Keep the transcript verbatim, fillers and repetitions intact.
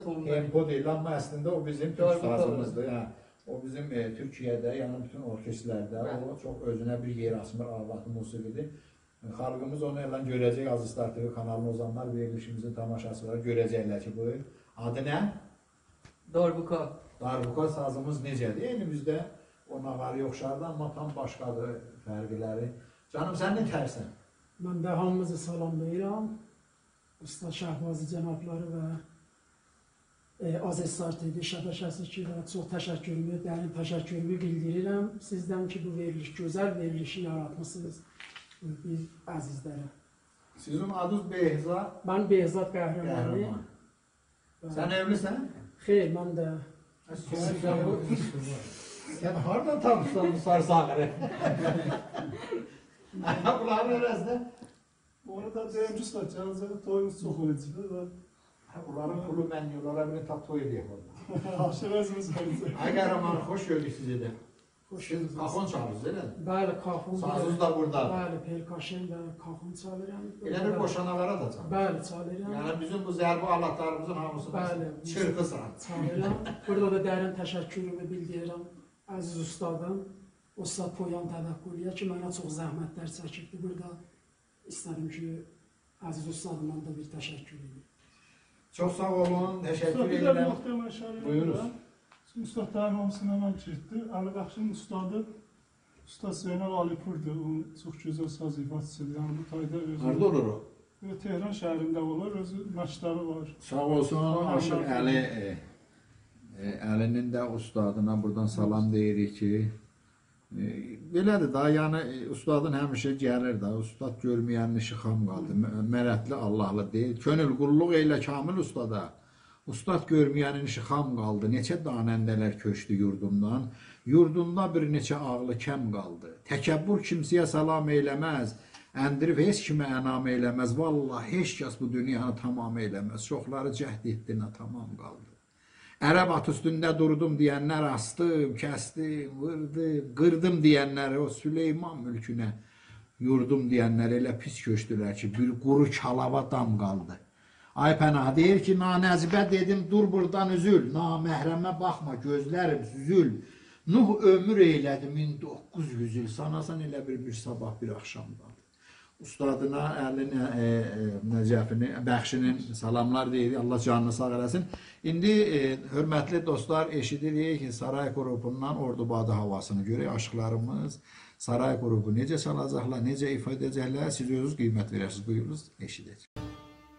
Tempo değil ama aslında o bizim Türk sazımızdır. Yani o bizim e, Türkiye'de, yani bütün orkestrlerde o çok özüne bir yer asmır ağlatı musiqidir. Xalqımız onu elan görəcək, Aziz Tartığı kanalına uzanlar verilişimizin tamaşaçıları görəcəklər ki, bu adı nə? Darbuka. Darbuka sazımız necədir? Elimizdə o nağarı oxşardı, amma tam başqadır fərqləri. Canım, sən nə tərsən? Mən də hamınızı salamlayıram. Usta Şəhbazı cənabları və e, Aziz Tartığı şəbəkəsi ki, çox təşəkkürümü, dərin təşəkkürümü bildirirəm. Sizdən ki, bu veriliş, gözəl verilişi yaratmışsınız biz əzizlərə. Sizin adınız Behzad? Mən Behzad Qəhrəmanlı. Sən evlisən? Xeyr, mən də. Sən hardan tanışsan bu sarsağırı? Bunların arasında? Onu da deyim ki, Cənazədə toyumuz çox olacaq. Bunların pulu mən yollara bir tap toy edəyək orada. Aşırızımız olacaq. Ay qəhrəmanı, xoş gördük sizi də. Siz kaxon çalırsınız, elə? Bəli, kaxon. Sazınız da burada. Bəli, perkaşen və kaxon çalıram. Elə bir boşanaqlara da çalır. Bəli, çalıram. Yəni bizim bu zərbi alatlarımızın hamısını çırpısan. Çalıram. Burada da dərin təşəkkürümü bildirirəm əziz ustadım. Ustad Poyan Təvəkküliyə ki, mənə çox zəhmətlər çəkibdi. Burada istədim ki, əziz ustadımdan da bir təşəkkür edeyim. Çox sağ olun, təşəkkür Bir də edirəm. nöqtə məşəri Buyurun. Ustadların hamısını hemen çəkdi. Ali Bəxşin ustadı, Ustad Zeynal Alipur'dur. O çox gözəl saz ifaçısıdır. Yəni bu tayda özü... Harada olur o? Tehran şəhərində olur, özü məşqləri var. Sağ olsun, Aşıq Əli. E, e, Əlinin də ustadına buradan salam deyirik ki, e, belədir da, yəni ustadın həmişə gəlir də, ustad görməyənin işi xam qaldı. Mərətli, Allahlı deyil. Könül qulluq eylə kamil ustada. Ustad görməyənin işi xam qaldı. Neçə danəndələr köçdü yurdumdan. Yurdumda bir neçə ağlı kəm qaldı. Təkəbbür kimsəyə salam eyləməz. Əndirib heç kimə ənam eyləməz. Vallahi heç kəs bu dünyanı tamam eyləməz. Çoxları cəhd etdinə tamam qaldı. Ərəb at üstündə durdum deyənlər astım, kəstim, vırdım, qırdım deyənləri o Süleyman mülkünə yurdum deyənlər elə pis köçdülər ki, bir quru kalava dam qaldı. Ay Pənah deyir ki, nanəzibə dedim, dur buradan üzül, naməhrəmə baxma, gözlərim süzül. Nuh ömür eylədi min doqquz yüz il, sanasan elə bir bir sabah, bir axşamdan. Ustadına, Əlin e, e, Nəcəfini, Bəxşinin salamlar deyir, Allah canını sağ eləsin. İndi e, hörmətli dostlar, eşidirik ki, Saray qrupundan Ordubadı havasını görək, aşıqlarımız Saray qrupu necə çalacaqlar, necə ifa edəcəklər, siz özünüz qiymət verəsiniz, buyurunuz, eşidəcək.